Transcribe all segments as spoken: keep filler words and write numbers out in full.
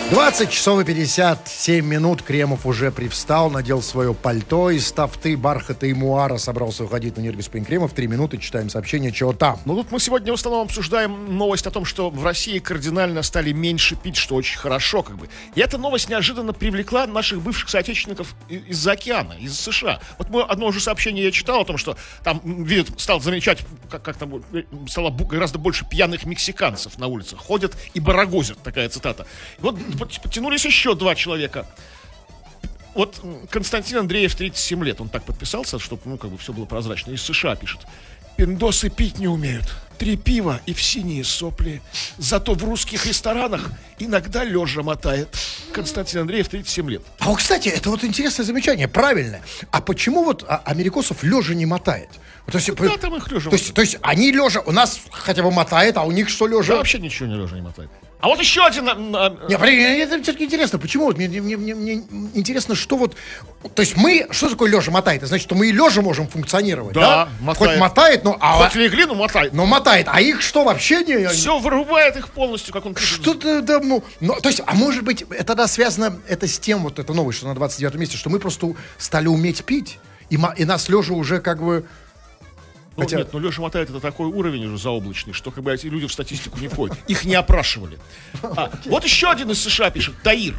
двадцать часов и пятьдесят семь минут. Кремов уже привстал, надел свое пальто из тафты, бархата и муара. Собрался уходить на эфир господин Кремов. Три минуты, читаем сообщение, чего там. Ну, тут мы сегодня в основном обсуждаем новость о том, что в России кардинально стали меньше пить, что очень хорошо, как бы. И эта новость неожиданно привлекла наших бывших соотечественников из-за океана, из США. Вот мы одно уже сообщение я читал о том, что там, видит, стал замечать, как, как там стало гораздо больше пьяных мексиканцев на улицах. Ходят и барагозят, такая цитата. И вот подтянулись еще два человека. Вот Константин Андреев, тридцать семь лет. Он так подписался, чтобы, ну, как бы все было прозрачно. Из США пишет: пиндосы пить не умеют. Три пива и в синие сопли. Зато в русских ресторанах иногда лежа мотает. Константин Андреев, тридцать семь лет. А вот, кстати, это вот интересное замечание, правильное. А почему вот а, америкосов лежа не мотает? То есть, Куда там их лежа то есть, то есть они лежа, у нас хотя бы мотает, а у них что лежа? Да, вообще ничего не лежа не мотает. А вот еще один... Не, блин, это все-таки интересно. Почему? Вот мне, мне, мне, мне интересно, что вот... То есть мы... Что такое лежа мотает? Это значит, что мы и лежа можем функционировать, да? Да, мотает. Хоть мотает, но... А, Хоть легли, но мотает. Но мотает. А их что, вообще не... Все вырубает их полностью, как он пишет. Что-то, да, ну... ну то есть, а может быть, это тогда связано... Это с тем, вот это новость, что на двадцать девятом месте, что мы просто стали уметь пить, и, и нас лежа уже как бы... Ну, Хотя... Нет, ну Леша мотает, это такой уровень уже заоблачный, что как бы эти люди в статистику не входят. Их не опрашивали. А, вот еще один из США пишет, Таир.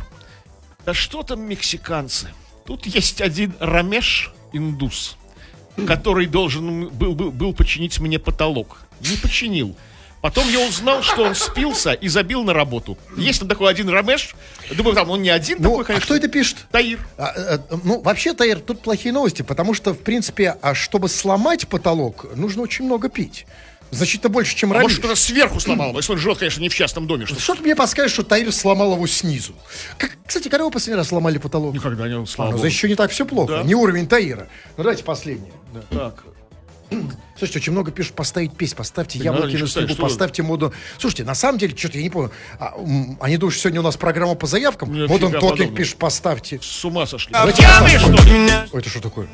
Да что там мексиканцы? Тут есть один Рамеш индус, который должен был, был, был починить мне потолок. Не починил. Потом я узнал, что он спился и забил на работу. Есть там такой один Рамеш. Думаю, там он не один ну, такой, конечно. А кто это пишет? Таир. А, а, ну, вообще, Таир, тут плохие новости, потому что, в принципе, а чтобы сломать потолок, нужно очень много пить. Значительно больше, чем а раньше. Может, кто-то сверху сломал, если он живет, конечно, не в частном доме. Что, что ты мне подскажешь, что Таир сломал его снизу? Как, кстати, когда вы последний раз сломали потолок? Никогда не сломал. А, ну, значит, еще не так все плохо. Да. Не уровень Таира. Ну, давайте последнее. Да. Так. Слушайте, очень много пишут поставить песнь, поставьте Так яблоки надо на читать, столбу, поставьте моду. Слушайте, на самом деле, что-то я не понял. А, м, они думают, что сегодня у нас программа по заявкам. Мне Вот он фига токинг подобного. пишет, поставьте. С ума сошли. А, Давайте поставим. что ли? Ой, это что такое?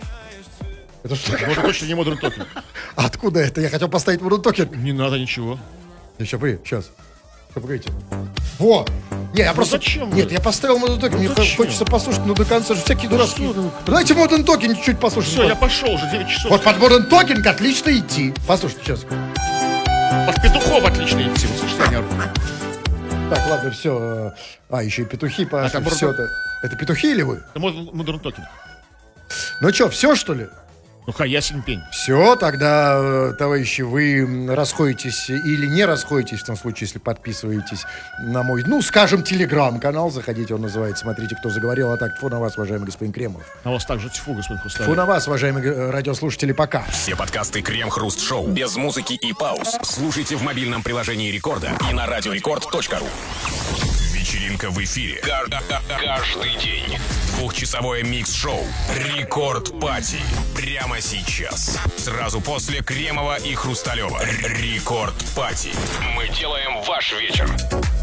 Это что? Ну, это точно не модерн токинг. Откуда это? Я хотел поставить модерн токинг. Не надо ничего. Сейчас, погоди, сейчас. Погодите. Во! Не, я ну просто... зачем? Нет, я поставил модерн токинг. Мне зачем? хочется послушать, но до конца же всякие дурацкие. Давайте модерн токинг чуть-чуть послушаем. Все, я пошел уже, девять часов. Вот под модерн токинг отлично идти. Послушайте сейчас. Под петухов отлично идти. Вы слышите, они орут. Так, ладно, все. А, еще и петухи пошли. Это Все модерн- это. Это петухи или вы? Это модерн модерн токинг. Ну что, все что ли? Ну-ка, ясен пень. Все, тогда, э, товарищи, вы расходитесь или не расходитесь, в том случае, если подписываетесь на мой, ну, скажем, телеграм-канал, заходите, он называется «Смотрите, кто заговорил», а так, тьфу на вас, уважаемый господин Кремов. На вас также тьфу, господин Хрусталев. Тьфу на вас, уважаемые э, радиослушатели, пока. Все подкасты Крем-Хруст-Шоу без музыки и пауз слушайте в мобильном приложении Рекорда и на радиорекорд точка ру. Вечеринка в эфире. Каждый день. Двухчасовое микс-шоу «Рекорд Пати». Прямо сейчас. Сразу после Кремова и Хрусталева. «Рекорд Пати». Мы делаем ваш вечер.